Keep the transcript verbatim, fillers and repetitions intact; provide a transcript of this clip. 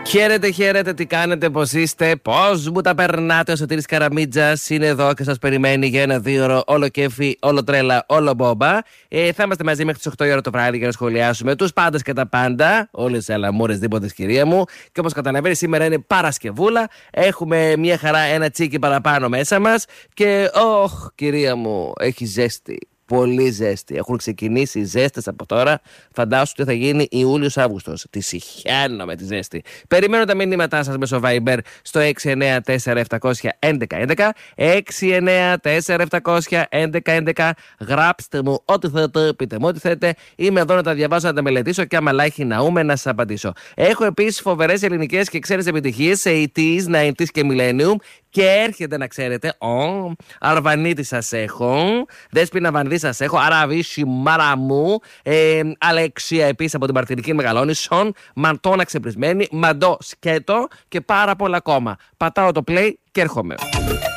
Χαίρετε, χαίρετε, τι κάνετε, πώς είστε, πώς μου τα περνάτε. Ο Σωτήρης Καραμίτζας είναι εδώ και σας περιμένει για ένα δύο ώρο, όλο κέφι, όλο τρέλα, όλο μπόμπα. Ε, θα είμαστε μαζί μέχρι τις οκτώ η ώρα το βράδυ για να σχολιάσουμε τους πάντες και τα πάντα. Όλες τις αλαμούρες δίποτες, κυρία μου. Και όπως καταλαβαίνει, σήμερα είναι Παρασκευούλα. Έχουμε μια χαρά, ένα τσίκι παραπάνω μέσα μας. Και, όχ, κυρία μου, έχει ζέστη. Πολύ ζέστη. Έχουν ξεκινήσει οι ζέστες από τώρα. Φαντάσου ότι θα γίνει Ιούλιος-Αύγουστος. Τη συχαίνω με τη ζέστη. Περιμένω τα μηνύματά σας μέσω Viber στο έξι εννιά τέσσερα επτά ένα ένα ένα ένα. έξι εννιά τέσσερα επτά ένα ένα ένα. Γράψτε μου ό,τι θέλετε, πείτε μου ό,τι θέλετε. Είμαι εδώ να τα διαβάσω, να τα μελετήσω και άμα λάχει ναούμε να σας απαντήσω. Έχω επίσης φοβερές ελληνικές και ξένες επιτυχίες σε ογδόντα, ενενήντα και Millennium. Και έρχεται να ξέρετε, ο Αρβανίτη σας έχω, Δέσποινα Βανδύ σας έχω, Αραβίση Μάρα μου, ε, Αλεξία επίσης από την Μαρτυρική μεγαλώνει, Σον, Μαντώνα ξεπρισμένη, Μαντό σκέτο και πάρα πολλά ακόμα. Πατάω το play και έρχομαι.